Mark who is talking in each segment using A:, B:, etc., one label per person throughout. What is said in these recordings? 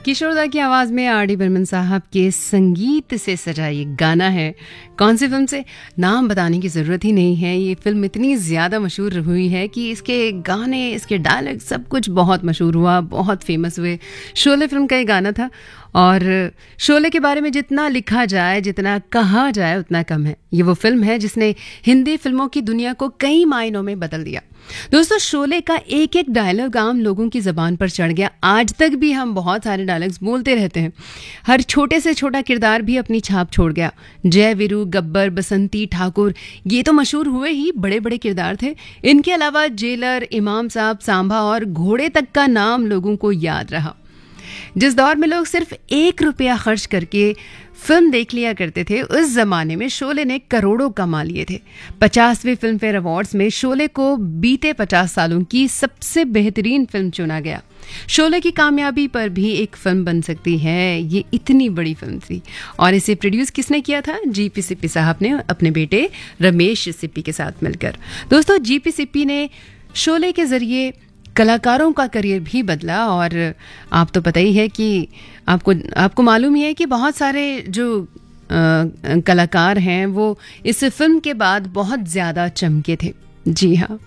A: किशोरदा की आवाज में आर डी बर्मन साहब के संगीत से सजा ये गाना है। कौन सी फिल्म से, नाम बताने की ज़रूरत ही नहीं है। ये फिल्म इतनी ज़्यादा मशहूर हुई है कि इसके गाने, इसके डायलॉग सब कुछ बहुत मशहूर हुआ, बहुत फेमस हुए। शोले फिल्म का ये गाना था और शोले के बारे में जितना लिखा जाए, जितना कहा जाए उतना कम है। ये वो फिल्म है जिसने हिंदी फिल्मों की दुनिया को कई मायनों में बदल दिया। दोस्तों, शोले का एक एक डायलॉग आम लोगों की ज़बान पर चढ़ गया। आज तक भी हम बहुत सारे डायलॉग्स बोलते रहते हैं। हर छोटे से छोटा किरदार भी अपनी छाप छोड़ गया। जय वीरू, गब्बर, बसंती, ठाकुर, ये तो मशहूर हुए ही बड़े बड़े किरदार थे। इनके अलावा जेलर, इमाम साहब, सांभा और घोड़े तक का नाम लोगों को याद रहा। जिस दौर में लोग सिर्फ 1 रुपया खर्च करके फिल्म देख लिया करते थे, उस जमाने में शोले ने करोड़ों कमा लिए थे। 50वें फिल्म फेयर अवार्ड्स में शोले को बीते 50 सालों की सबसे बेहतरीन फिल्म चुना गया। शोले की कामयाबी पर भी एक फिल्म बन सकती है, ये इतनी बड़ी फिल्म थी। और इसे प्रोड्यूस किसने किया था? जीपी सिप्पी साहब ने अपने बेटे रमेश सिप्पी के साथ मिलकर। दोस्तों, जीपी सिप्पी ने शोले के जरिए कलाकारों का करियर भी बदला। और आप तो पता ही है कि आपको मालूम ही है कि बहुत सारे जो कलाकार हैं वो इस फिल्म के बाद बहुत ज़्यादा चमके थे। जी हाँ,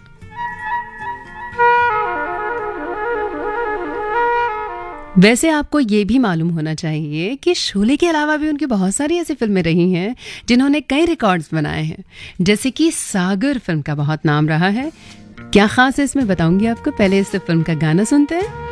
A: वैसे आपको ये भी मालूम होना चाहिए कि शोले के अलावा भी उनकी बहुत सारी ऐसी फिल्में रही हैं जिन्होंने कई रिकॉर्ड्स बनाए हैं। जैसे कि सागर फिल्म का बहुत नाम रहा है। क्या खास है इसमें बताऊंगी आपको, पहले इस फिल्म का गाना सुनते हैं।